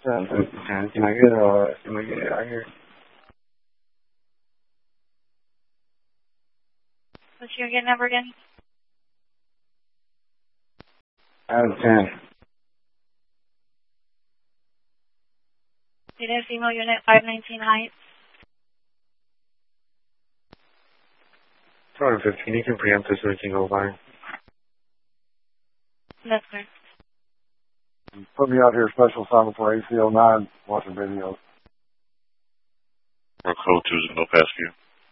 Can I get it out here? What's your unit number again? Out of 10. Unit female unit 519 Heights. 215, you can preempt this so we can go by. That's clear. Put me out here, special assignment for AC09, watching videos. Or code 2 is no pass view.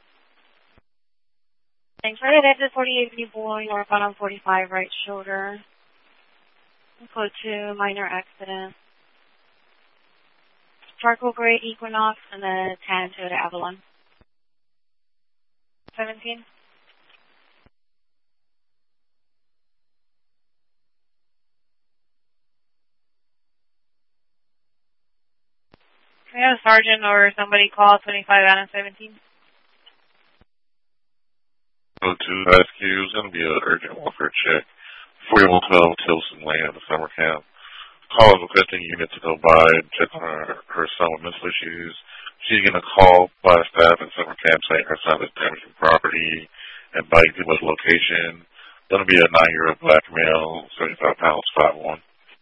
Thanks for that. Exit 48 people, northbound on 45, right shoulder. Code 2, minor accident. Charcoal gray Equinox and then tan to the Avalon. 17. We have a sergeant or somebody call 25 out of 17. Code 2 rescue is going to be an urgent welfare check. 4112 Tilson Lane at the summer camp. Call is requesting unit to go by and check on her son with mental issues. She's going to call by staff at summer camp saying her son is damaging property and by people's location. Going to be a 9-year-old black male, 75 pounds, 5'1".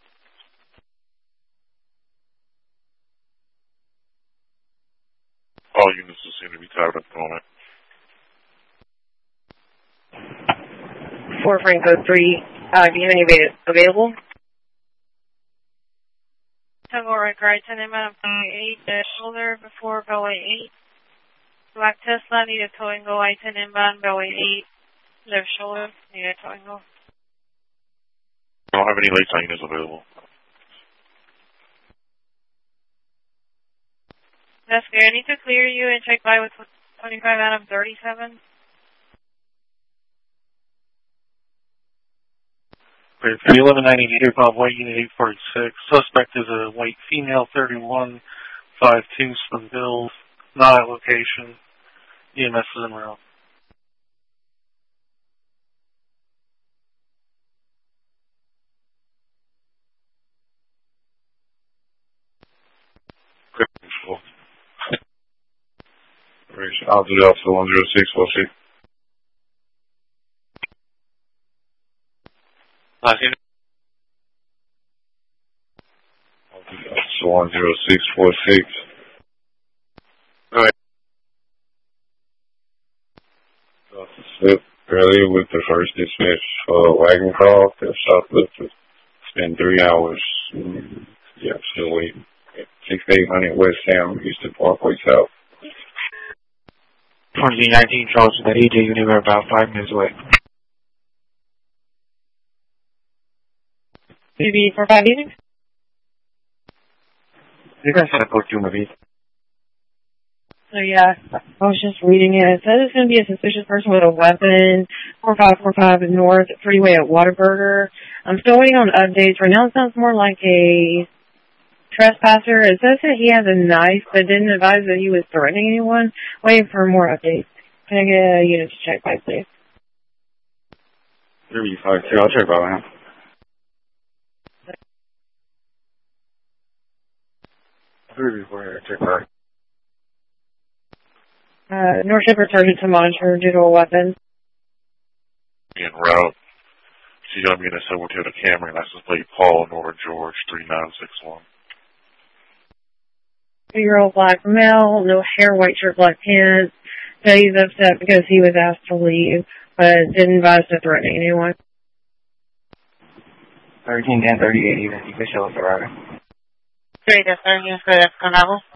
All units will seem to be tied at the moment. 4 Franco 3. Do you have anybody available? Tango record, 10 inbound, Beltway 8, shoulder before Beltway 8. Black Tesla, need a tow and go, I-10 inbound, Beltway 8, left shoulder, need a tow and go. I don't have any late time units available. That's good. I need to clear you and check by with 25 out of 37. Clear 1190 Bob White, Unit 846. Suspect is a white female, 3152 Slim Hills. Not at location. EMS is en route. I'll do that for 106, we'll see. I'll do that for 10646. Alright. Slip earlier with the first dispatch wagon call to shoplift. It's been 3 hours. Yeah, still waiting. 6800 West Ham, Houston Parkway South. 2019 Charles with the AJ unit, we're about 5 minutes away. Maybe for 5 minutes? You guys had a code 2 maybe. So yeah, I was just reading it. It says it's going to be a suspicious person with a weapon, 4545 North Freeway at Whataburger. I'm still waiting on updates. Right now it sounds more like a trespasser. It says that he has a knife, but didn't advise that he was threatening anyone. Waiting for more updates. Can I get a unit to check by, please? 352, I'll check by now. Check by. North Shepherd Sergeant to monitor due to a weapon. En route. She's going to be in a Silvertail Camry, license plate Paul Nora George 3961. 2-year-old black male, no hair, white shirt, black pants. So he's upset because he was asked to leave, but didn't advise to threaten anyone. 1310 38 even. You can show us the router. 3 to 30 for the Condado.